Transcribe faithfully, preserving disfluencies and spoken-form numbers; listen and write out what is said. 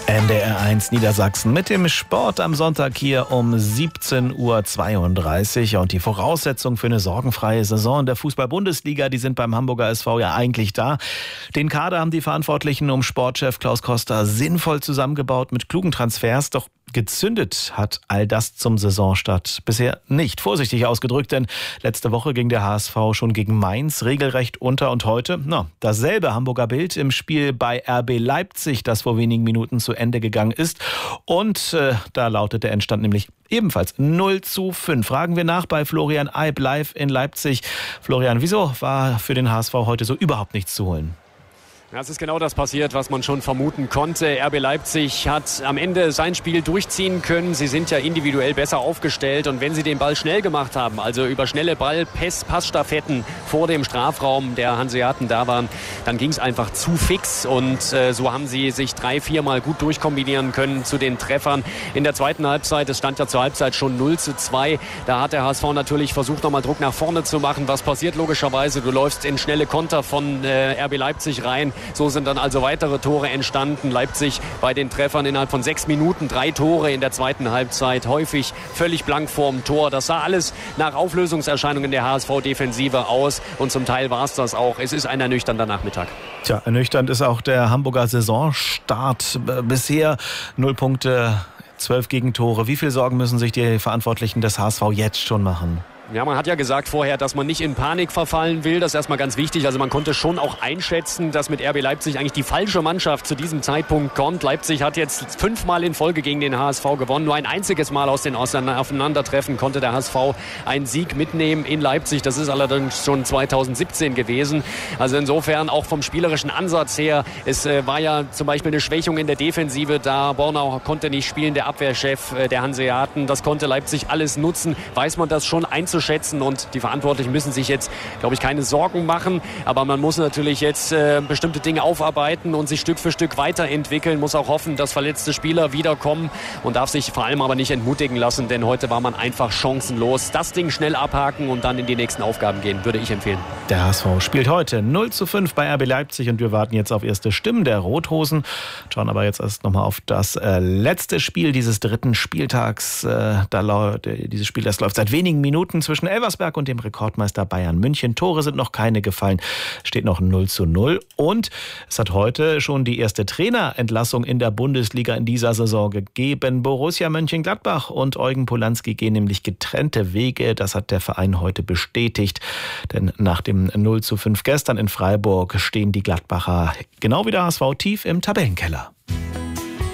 N D R eins Niedersachsen mit dem Sport am Sonntag hier um siebzehn Uhr zweiunddreißig. Und die Voraussetzungen für eine sorgenfreie Saison in der Fußball-Bundesliga, die sind beim Hamburger S V ja eigentlich da. Den Kader haben die Verantwortlichen um Sportchef Klaus Koster sinnvoll zusammengebaut mit klugen Transfers. Doch gezündet hat all das zum Saisonstart bisher nicht. Vorsichtig ausgedrückt, denn letzte Woche ging der H S V schon gegen Mainz regelrecht unter. Und heute, na, dasselbe Hamburger Bild im Spiel bei R B Leipzig, das vor wenigen Minuten zu Ende gegangen ist. Und äh, da lautet der Endstand nämlich ebenfalls null zu fünf. Fragen wir nach bei Florian Eib live in Leipzig. Florian, wieso war für den H S V heute so überhaupt nichts zu holen? Ja, es ist genau das passiert, was man schon vermuten konnte. R B Leipzig hat am Ende sein Spiel durchziehen können. Sie sind ja individuell besser aufgestellt. Und wenn sie den Ball schnell gemacht haben, also über schnelle Ball-Passstaffetten vor dem Strafraum der Hanseaten da waren, dann ging es einfach zu fix. Und äh, so haben sie sich drei, viermal gut durchkombinieren können zu den Treffern. In der zweiten Halbzeit, es stand ja zur Halbzeit schon null zu zwei, da hat der H S V natürlich versucht, nochmal Druck nach vorne zu machen. Was passiert logischerweise? Du läufst in schnelle Konter von äh, R B Leipzig rein. So sind dann also weitere Tore entstanden. Leipzig bei den Treffern innerhalb von sechs Minuten drei Tore in der zweiten Halbzeit. Häufig völlig blank vorm Tor. Das sah alles nach Auflösungserscheinungen der H S V-Defensive aus. Und zum Teil war es das auch. Es ist ein ernüchternder Nachmittag. Tja, ernüchternd ist auch der Hamburger Saisonstart. Bisher null Punkte, zwölf Gegentore. Wie viel Sorgen müssen sich die Verantwortlichen des H S V jetzt schon machen? Ja, man hat ja gesagt vorher, dass man nicht in Panik verfallen will. Das ist erstmal ganz wichtig. Also man konnte schon auch einschätzen, dass mit R B Leipzig eigentlich die falsche Mannschaft zu diesem Zeitpunkt kommt. Leipzig hat jetzt fünfmal in Folge gegen den H S V gewonnen. Nur ein einziges Mal aus den Aufeinandertreffen konnte der H S V einen Sieg mitnehmen in Leipzig. Das ist allerdings schon zweitausendsiebzehn gewesen. Also insofern auch vom spielerischen Ansatz her. Es äh, war ja zum Beispiel eine Schwächung in der Defensive da. Bornau konnte nicht spielen, der Abwehrchef äh, der Hanseaten. Das konnte Leipzig alles nutzen. Weiß man das schon einzuschätzen. Schätzen und die Verantwortlichen müssen sich jetzt, glaube ich, keine Sorgen machen. Aber man muss natürlich jetzt äh, bestimmte Dinge aufarbeiten und sich Stück für Stück weiterentwickeln. Muss auch hoffen, dass verletzte Spieler wiederkommen und darf sich vor allem aber nicht entmutigen lassen, denn heute war man einfach chancenlos. Das Ding schnell abhaken und dann in die nächsten Aufgaben gehen, würde ich empfehlen. Der H S V spielt heute null zu fünf bei R B Leipzig und wir warten jetzt auf erste Stimmen der Rothosen. Schauen aber jetzt erst nochmal auf das äh, letzte Spiel dieses dritten Spieltags. Äh, da, dieses Spiel, das läuft seit wenigen Minuten zwischen Elversberg und dem Rekordmeister Bayern München. Tore sind noch keine gefallen, steht noch null zu null. Und es hat heute schon die erste Trainerentlassung in der Bundesliga in dieser Saison gegeben. Borussia Mönchengladbach und Eugen Polanski gehen nämlich getrennte Wege. Das hat der Verein heute bestätigt. Denn nach dem null zu fünf gestern in Freiburg stehen die Gladbacher genau wie der H S V tief im Tabellenkeller.